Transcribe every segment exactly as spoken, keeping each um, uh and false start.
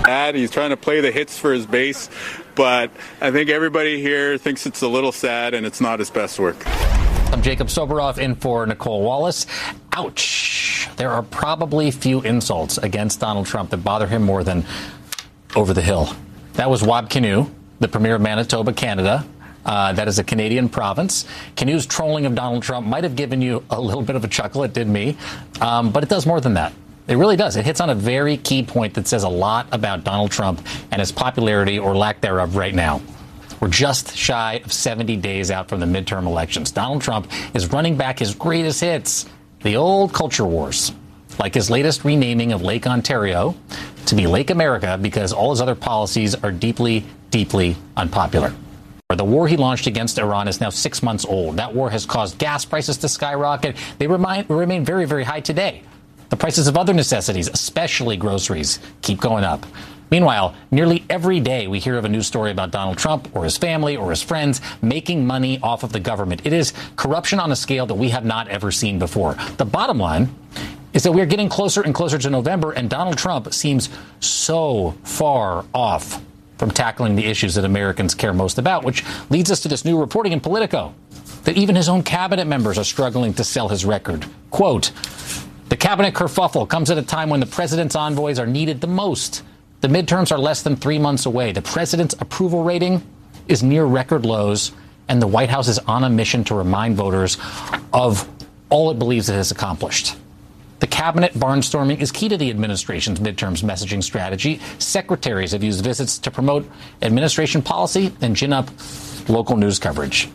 He's trying to play the hits for his base, but I think everybody here thinks it's a little sad and it's not his best work. I'm Jacob Soboroff in for Nicole Wallace. Ouch. There are probably few insults against Donald Trump that bother him more than over the hill. That was Wabkinu, the premier of Manitoba, Canada. Uh, that is a Canadian province. Kinu's trolling of Donald Trump might have given you a little bit of a chuckle. It did me. Um, but it does more than that. It really does. It hits on a very key point that says a lot about Donald Trump and his popularity or lack thereof right now. We're just shy of seventy days out from the midterm elections. Donald Trump is running back his greatest hits, the old culture wars, like his latest renaming of Lake Ontario to be Lake America because all his other policies are deeply, deeply unpopular. The war he launched against Iran is now six months old. That war has caused gas prices to skyrocket. They remain, remain very, very high today. The prices of other necessities, especially groceries, keep going up. Meanwhile, nearly every day we hear of a new story about Donald Trump or his family or his friends making money off of the government. It is corruption on a scale that we have not ever seen before. The bottom line is that we're getting closer and closer to November, and Donald Trump seems so far off from tackling the issues that Americans care most about, which leads us to this new reporting in Politico that even his own cabinet members are struggling to sell his record. Quote, the cabinet kerfuffle comes at a time when the president's envoys are needed the most. The midterms are less than three months away. The president's approval rating is near record lows, and the White House is on a mission to remind voters of all it believes it has accomplished. The cabinet barnstorming is key to the administration's midterms messaging strategy. Secretaries have used visits to promote administration policy and gin up local news coverage.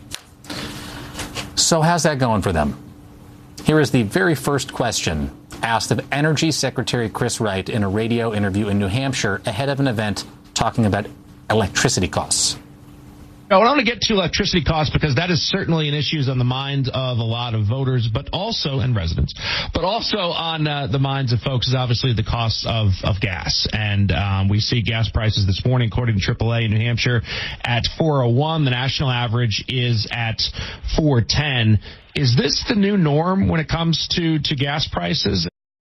So how's that going for them? Here is the very first question asked of Energy Secretary Chris Wright in a radio interview in New Hampshire ahead of an event talking about electricity costs. I want to get to electricity costs because that is certainly an issue on the minds of a lot of voters, but also, and residents, but also on uh, the minds of folks is obviously the cost of, of gas. And um, we see gas prices this morning, according to triple A in New Hampshire, at four oh one. The national average is at four ten. Is this the new norm when it comes to, to gas prices?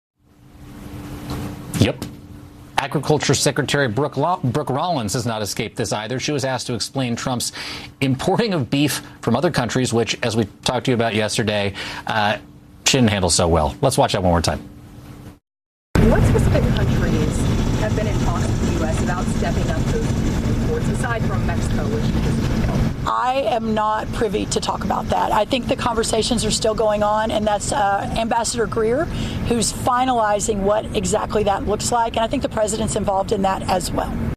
Yep. Agriculture Secretary Brooke, Law- Brooke Rollins has not escaped this either. She was asked to explain Trump's importing of beef from other countries, which, as we talked to you about yesterday, uh, she didn't handle so well. Let's watch that one more time. What specific countries have been in talks with the U S about stepping up those beef imports, aside from Mexico, which you just detailed? I am not privy to talk about that. I think the conversations are still going on, and that's uh, Ambassador Greer, who's finalizing what exactly that looks like, and I think the president's involved in that as well.